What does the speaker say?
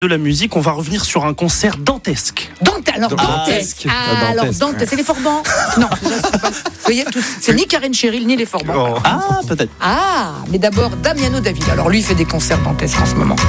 de la musique, on va revenir sur un concert dantesque. Dantesque. Alors Dantesque, c'est les Forbans. Non, c'est pas. Vous voyez, c'est ni Karen Cheryl ni les Forbans. Ah, peut-être. Mais d'abord Damiano David. Alors lui, il fait des concerts dantesques en ce moment.